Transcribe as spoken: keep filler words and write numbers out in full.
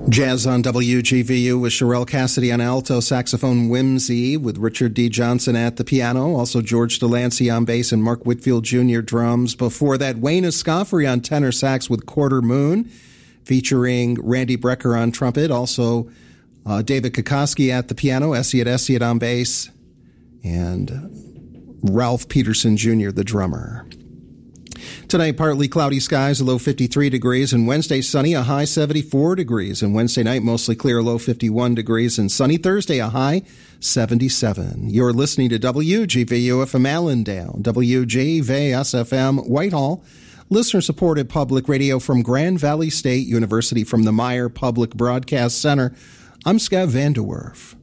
Jazz on W G V U with Sherelle Cassidy on alto, saxophone Whimsy with Richard D. Johnson at the piano, also George Delancey on bass and Mark Whitfield Junior drums. Before that, Wayne Escoffery on tenor sax with Quarter Moon, featuring Randy Brecker on trumpet, also uh, David Kokoski at the piano, Essiet Essiet on bass, and Ralph Peterson Junior, the drummer. Tonight, partly cloudy skies, a low fifty-three degrees, and Wednesday sunny, a high seventy-four degrees. And Wednesday night, mostly clear, a low fifty-one degrees, and sunny Thursday, a high seventy-seven. You're listening to W G V U F M Allendale, W G V S F M Whitehall, listener-supported public radio from Grand Valley State University from the Meyer Public Broadcast Center. I'm Scott Van Der Werf.